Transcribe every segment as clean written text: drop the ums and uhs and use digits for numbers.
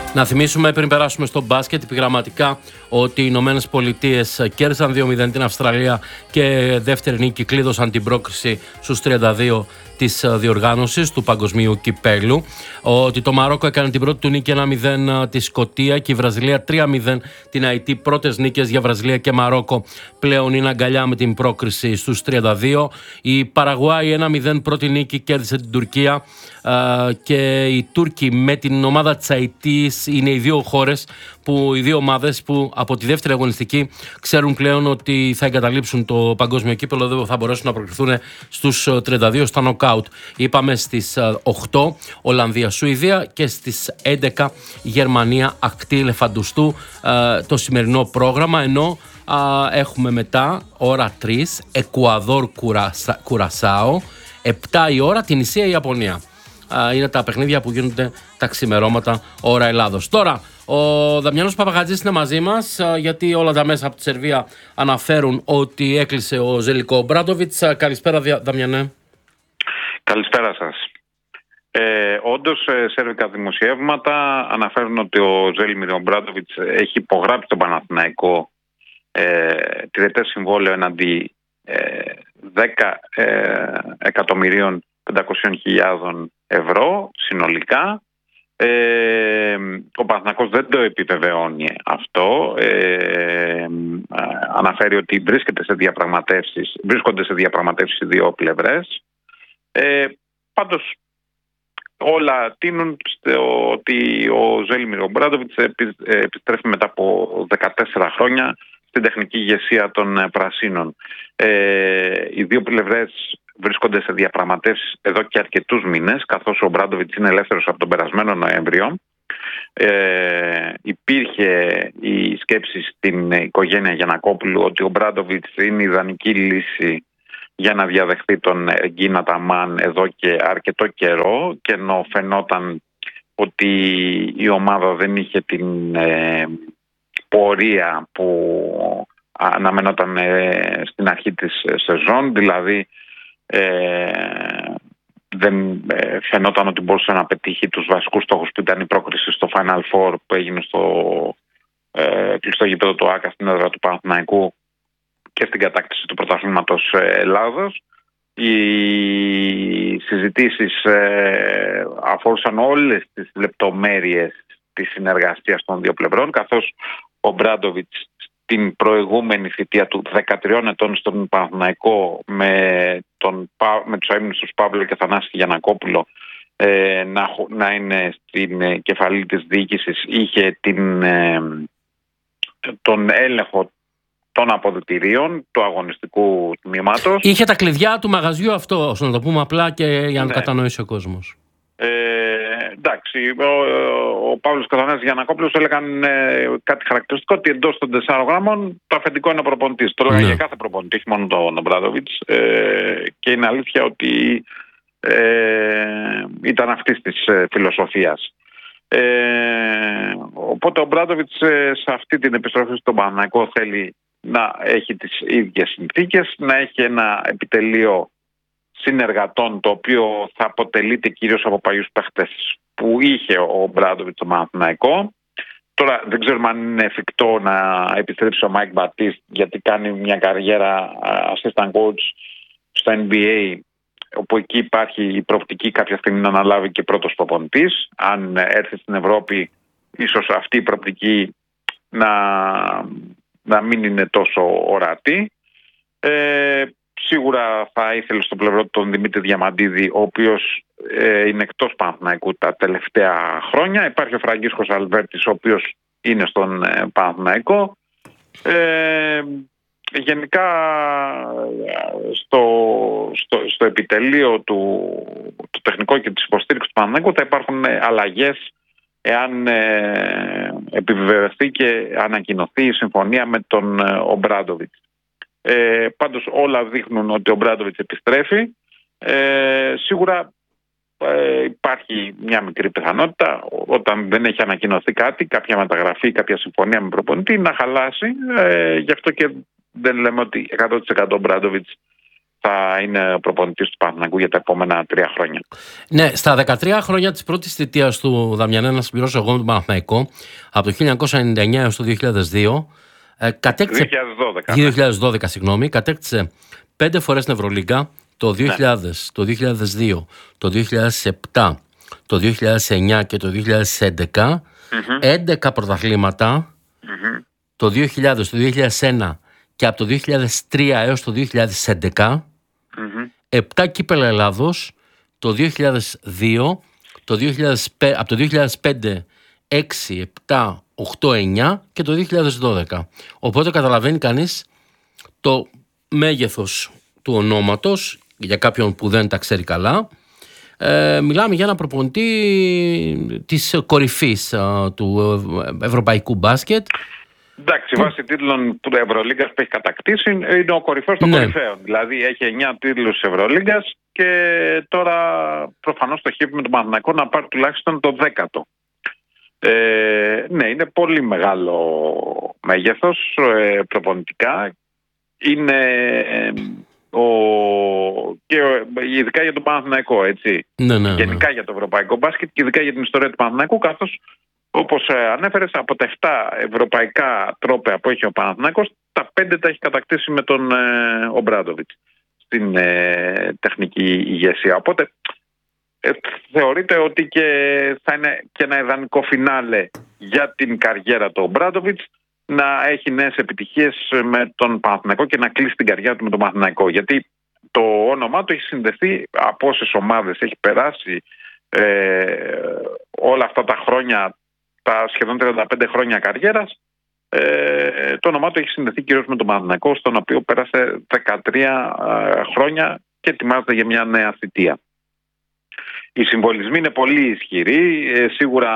Να θυμίσουμε πριν περάσουμε στο μπάσκετ επιγραμματικά ότι οι Ηνωμένες Πολιτείες κέρδισαν 2-0 την Αυστραλία και δεύτερη νίκη κλείδωσαν την πρόκριση στους 32 της διοργάνωσης του Παγκοσμίου Κυπέλλου. Ότι το Μαρόκο έκανε την πρώτη του νίκη 1-0 τη Σκωτία και η Βραζιλία 3-0 την Αϊτή. Πρώτες νίκες για Βραζιλία και Μαρόκο πλέον είναι αγκαλιά με την πρόκριση στους 32. Η Παραγουάη 1-0 πρώτη νίκη κέρδισε την Τουρκία και οι Τούρκοι με την ομάδα της Αϊτής είναι οι οι δύο ομάδες που από τη δεύτερη αγωνιστική ξέρουν πλέον ότι θα εγκαταλείψουν το παγκόσμιο κύπελλο, δεν θα μπορέσουν να προκριθούν στους 32 στα νοκάουτ. Είπαμε στις 8 Ολλανδία-Σουηδία και στις 11 Γερμανία ακτή ελεφαντοστού το σημερινό πρόγραμμα, ενώ έχουμε μετά ώρα 3 Εκουαδόρ Κουρασάο, 7 η ώρα την Ισία Ιαπωνία. Είναι τα παιχνίδια που γίνονται τα ξημερώματα ώρα Ελλάδος. Τώρα ο Δαμιανός Παπαγατζής είναι μαζί μας, γιατί όλα τα μέσα από τη Σερβία αναφέρουν ότι έκλεισε ο Ζέλικο Μπράντοβιτς. Καλησπέρα Δαμιανέ. Καλησπέρα σας. Όντως, σέρβικα δημοσιεύματα αναφέρουν ότι ο Ζέλιμιρ Μπράντοβιτς έχει υπογράψει τον Παναθηναϊκό τριετές συμβόλαιο εναντί 10.500.000 ευρώ συνολικά. Ο Παναθηναϊκός δεν το επιβεβαιώνει αυτό. Αναφέρει ότι βρίσκονται σε διαπραγματεύσεις οι δύο πλευρές. Πάντως όλα τείνουν στο ότι ο Ζέλιμιρ Μπράντοβιτς επιστρέφει μετά από 14 χρόνια στην τεχνική ηγεσία των Πρασίνων. Οι δύο πλευρές βρίσκονται σε διαπραγματεύσεις εδώ και αρκετούς μήνες, καθώς ο Μπράντοβιτς είναι ελεύθερος από τον περασμένο Νοέμβριο. Υπήρχε η σκέψη στην οικογένεια Γιαννακόπουλου ότι ο Μπράντοβιτς είναι η ιδανική λύση για να διαδεχθεί τον Γκίνα Ταμάν εδώ και αρκετό καιρό, και ενώ φαινόταν ότι η ομάδα δεν είχε την πορεία που αναμενόταν στην αρχή της σεζόν, δηλαδή δεν φαινόταν ότι μπορούσε να πετύχει τους βασικούς στόχους που ήταν η πρόκριση στο Final Four που έγινε στο κλειστό γήπεδο του ΆΚΑ στην έδρα του Παναθηναϊκού και στην κατάκτηση του πρωταθλήματος Ελλάδος. Οι συζητήσεις αφορούσαν όλες τις λεπτομέρειες της συνεργασίας των δύο πλευρών, καθώς ο Μπράντοβιτς την προηγούμενη θητεία του 13 ετών στον Παναθηναϊκό με τους αείμνηστους τους Παύλο και Θανάση Γιαννακόπουλο να είναι στην κεφαλή της διοίκησης, είχε τον έλεγχο των αποδυτηρίων του αγωνιστικού τμήματος. Είχε τα κλειδιά του μαγαζιού αυτό, ώστε να το πούμε απλά και για να κατανοήσει ο κόσμος. Εντάξει, ο Παύλος και ο Θανάσης Γιαννακόπουλος έλεγαν κάτι χαρακτηριστικό, ότι εντός των 4 γραμμών το αφεντικό είναι ο προπονητής. Το έλεγαν για κάθε προπονητή, όχι μόνο τον Μπράντοβιτς, και είναι αλήθεια ότι ήταν αυτής της φιλοσοφίας. Οπότε ο Μπράντοβιτς σε αυτή την επιστροφή στον Παναθηναϊκό θέλει να έχει τις ίδιες συνθήκες, να έχει ένα επιτελείο συνεργατών, το οποίο θα αποτελείται κυρίως από παλιούς παίχτες που είχε ο Μπράντοβιτς στο Παναθηναϊκό. Τώρα δεν ξέρουμε αν είναι εφικτό να επιστρέψει ο Μάικ Μπατίστ, γιατί κάνει μια καριέρα assistant coach στο NBA, όπου εκεί υπάρχει η προοπτική κάποια στιγμή να αναλάβει και πρώτος προπονητής. Αν έρθει στην Ευρώπη, ίσως αυτή η προοπτική να μην είναι τόσο ορατή. Σίγουρα θα ήθελε στο πλευρό του τον Δημήτρη Διαμαντίδη, ο οποίος είναι εκτός Παναθηναϊκού τα τελευταία χρόνια. Υπάρχει ο Φραγκίσκος Αλβέρτης, ο οποίος είναι στον Παναθηναϊκό. Γενικά στο επιτελείο του τεχνικό και της υποστήριξης του Παναθηναϊκού θα υπάρχουν αλλαγές εάν επιβεβαιωθεί και ανακοινωθεί η συμφωνία με τον Μπράντοβιτς. Πάντως όλα δείχνουν ότι ο Μπράντοβιτς επιστρέφει. Σίγουρα υπάρχει μια μικρή πιθανότητα, όταν δεν έχει ανακοινωθεί κάποια μεταγραφή, κάποια συμφωνία με προπονητή, να χαλάσει. Γι' αυτό και δεν λέμε ότι 100% ο Μπράντοβιτς θα είναι προπονητής του Παναθηναϊκού για τα επόμενα 3 χρόνια. Ναι, στα 13 χρόνια της πρώτης θητείας του Δαμιανέ, να συμπληρώσω εγώ με τον Παναθηναϊκό, από το 1999 έως το 2002, κατέκτησε. 2012, συγγνώμη, κατέκτησε 5 φορές την Ευρωλίγκα, το 2000, το 2002, το 2007, το 2009 και το 2011, 11 πρωταθλήματα, το 2000, το 2001 και από το 2003 έως το 2011, 7 κύπελλα Ελλάδος, το 2002, από το 2005, 6, 7, 8, 9 και το 2012. Οπότε καταλαβαίνει κανείς το μέγεθος του ονόματος, για κάποιον που δεν τα ξέρει καλά. Μιλάμε για ένα προπονητή της κορυφής του ευρωπαϊκού μπάσκετ. Εντάξει, βάσει τίτλων του Ευρωλίγκας που έχει κατακτήσει, είναι ο κορυφαίος των κορυφαίων. Δηλαδή έχει 9 τίτλους Ευρωλίγκας και τώρα προφανώς στοχεύει με τον Παναθηναϊκό να πάρει τουλάχιστον το 10ο. Ναι, είναι πολύ μεγάλο μέγεθος προπονητικά. Είναι και ειδικά για τον Παναθηναϊκό, έτσι. Γενικά για το ευρωπαϊκό μπάσκετ και ειδικά για την ιστορία του Παναθηναϊκού, καθώς όπως ανέφερες, από τα 7 ευρωπαϊκά τρόπαια που έχει ο Παναθηναϊκός, τα 5 τα έχει κατακτήσει με τον Ομπράντοβιτς στην τεχνική ηγεσία. Οπότε θεωρείται ότι και θα είναι και ένα ιδανικό φινάλε για την καριέρα του Ομπράντοβιτς να έχει νέες επιτυχίες με τον Παναθηναϊκό και να κλείσει την καριέρα του με τον Παναθηναϊκό. Γιατί το όνομά του έχει συνδεθεί από όσες ομάδες έχει περάσει όλα αυτά τα χρόνια, τα σχεδόν 35 χρόνια καριέρας. Το όνομά του έχει συνδεθεί κυρίως με τον Παναθηναϊκό, στον οποίο πέρασε 13 χρόνια και ετοιμάζεται για μια νέα θητεία. Οι συμβολισμοί είναι πολύ ισχυροί. Σίγουρα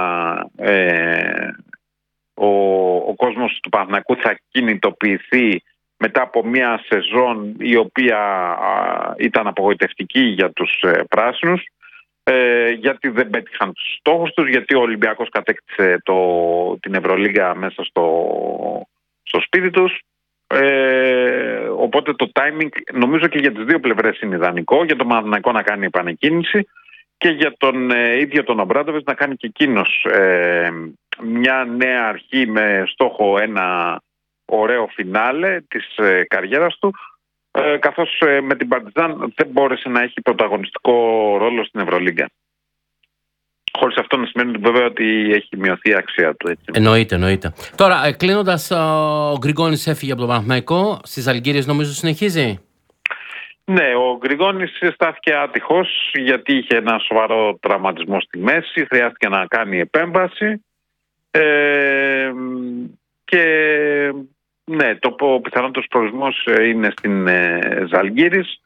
ο κόσμος του Παναθηναϊκού θα κινητοποιηθεί μετά από μια σεζόν η οποία ήταν απογοητευτική για τους πράσινους, γιατί δεν πέτυχαν τους στόχους τους, γιατί ο Ολυμπιακός κατέκτησε την Ευρωλίγκα μέσα στο σπίτι τους. Οπότε το timing νομίζω και για τις δύο πλευρές είναι ιδανικό, για τον Παναθηναϊκό να κάνει επανεκκίνηση και για τον ίδιο τον Ομπράντοβιτς να κάνει και εκείνος μια νέα αρχή με στόχο ένα ωραίο φινάλε της καριέρας του, καθώς με την Παρτιζάν δεν μπόρεσε να έχει πρωταγωνιστικό ρόλο στην Ευρωλίγκα. Χωρίς αυτό να σημαίνει βέβαια ότι έχει μειωθεί η αξία του. Έτσι. Εννοείται. Τώρα, κλείνοντας, ο Γκριγκόνης έφυγε από τον Παναθηναϊκό, στις Ζαλγκίρις νομίζω συνεχίζει. Ναι, ο Γκριγκόνης στάθηκε άτυχος γιατί είχε ένα σοβαρό τραυματισμό στη μέση, χρειάστηκε να κάνει επέμβαση και ναι, το πιθανότερος προορισμός είναι στην Ζαλγκίρις.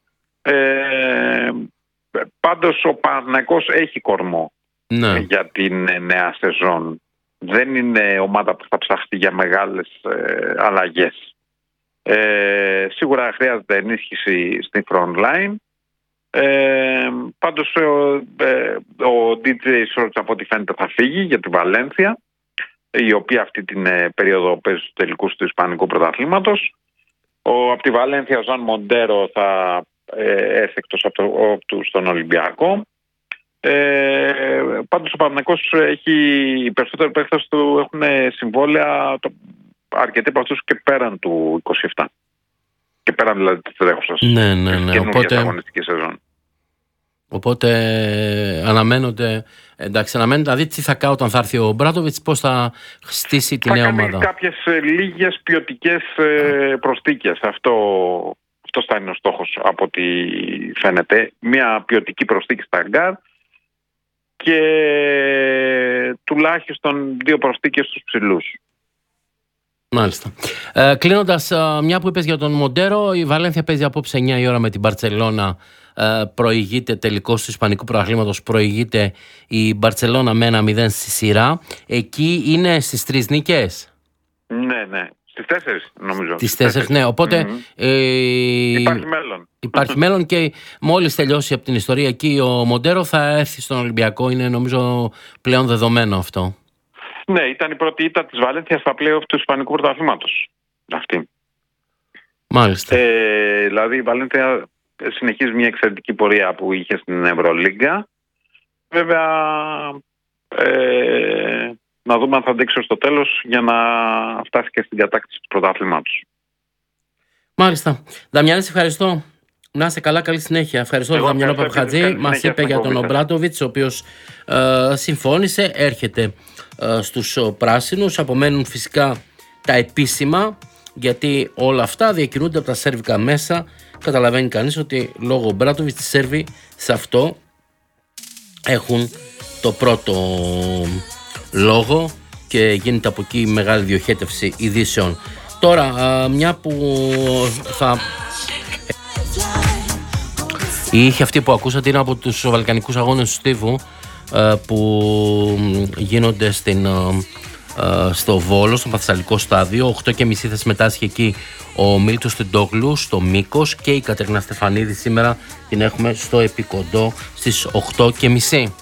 Πάντως ο Παναθηναϊκός έχει κορμό για την νέα σεζόν. Δεν είναι ομάδα που θα ψαχτεί για μεγάλες αλλαγές. Σίγουρα χρειάζεται ενίσχυση στην front line. Πάντως ο DJ Shorts από ό,τι φαίνεται θα φύγει για τη Βαλένθια, η οποία αυτή την περίοδο παίζει στους τελικούς του Ισπανικού πρωταθλήματος. Από τη Βαλένθια ο Ζαν Μοντέρο θα έρθει εκτός από στον Ολυμπιακό. Πάντως ο Παναθηναϊκός οι περισσότεροι παίκτες του έχουν συμβόλαια, αρκετοί από αυτούς και πέραν του 27. Και πέραν δηλαδή της τρέχουσας καινούργιας αγωνιστικής σεζόν. Οπότε αναμένονται να δει τι θα κάνει όταν θα έρθει ο Ομπράντοβιτς, πώς θα στήσει τη νέα ομάδα. Θα κάνει κάποιες λίγες ποιοτικές προσθήκες. Αυτός θα είναι ο στόχος από ό,τι φαίνεται. Μια ποιοτική προσθήκη στα γκάρ και τουλάχιστον 2 προσθήκες στους ψηλούς. Μάλιστα. Κλείνοντας, μια που είπες για τον Μοντέρο, η Βαλένθια παίζει απόψε 9 η ώρα με την Μπαρτσελώνα. Προηγείται τελικώς του Ισπανικού Πρωταθλήματος, προηγείται η Μπαρτσελώνα με 1-0 στη σειρά. Εκεί είναι στις 3 νίκες. Ναι. Στις 4 νομίζω. Στις 4, ναι. Οπότε υπάρχει μέλλον και μόλις τελειώσει από την ιστορία εκεί ο Μοντέρο θα έρθει στον Ολυμπιακό. Είναι νομίζω πλέον δεδομένο αυτό. Ναι, ήταν η πρώτη ήττα της Βαλένθια στα play-off του Ισπανικού Πρωταθλήματος. Αυτή. Μάλιστα. Δηλαδή η Βαλένθια συνεχίζει μια εξαιρετική πορεία που είχε στην Ευρωλίγκα. Βέβαια, να δούμε αν θα αντέξει στο τέλος για να φτάσει και στην κατάκτηση του πρωτάθληματος. Μάλιστα. Δαμιάννη, σε ευχαριστώ. Να είσαι καλά, καλή συνέχεια. Ευχαριστώ τον Δαμιανό Παπαχατζή. Μας είπε για τον Ομπράτοβιτς, ο οποίος συμφώνησε, έρχεται στους πράσινους. Απομένουν φυσικά τα επίσημα, γιατί όλα αυτά διακινούνται από τα σέρβικα μέσα. Καταλαβαίνει κανείς ότι λόγω Ομπράτοβιτς οι Σέρβοι σε αυτό έχουν το πρώτο λόγο και γίνεται από εκεί μεγάλη διοχέτευση ειδήσεων. Τώρα, μια που η ήχη αυτή που ακούσατε είναι από τους Βαλκανικούς Αγώνες του Στίβου που γίνονται στο Βόλο, στο Παθσαλικό στάδιο. 8:30 θα συμμετάσχει εκεί ο Μίλτος Τεντόγλου στο Μήκος και η Κατερίνα Στεφανίδη σήμερα την έχουμε στο Επικοντό στις 8:30.